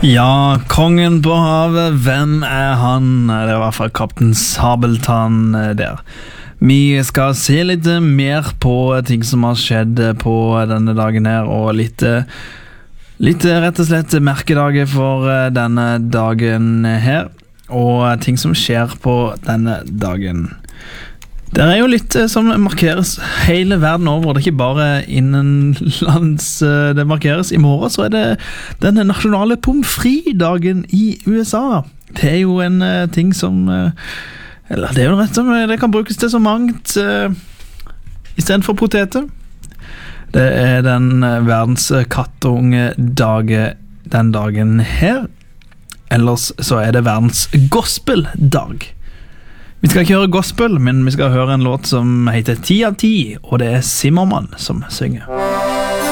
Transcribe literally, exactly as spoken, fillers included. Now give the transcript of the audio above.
Ja, kongen på havet, hvem er han? Det er i hvert fall kaptein Sabeltann der. Vi skal se litt mer på ting som har skjedd på denne dagen her, og litt, litt rett og slett merkedager for denne dagen her, og ting som skjer på denne dagen. Det er jo litt som markeres hele verden over. Det er ikke bare innenlands det markeres. I morgen så er det den nasjonale pommes frites-dagen i U S A. Det er jo en ting som... Eller det er jo rett som det kan brukes til så mangt i stedet for poteter. Det er den verdens kattunge-dag den dagen her. Ellers så er det verdens gospel-dag. Vi skal ikke høre gospel, men vi skal høre en låt som heter ti av ti, og det er Zimmermann som synger.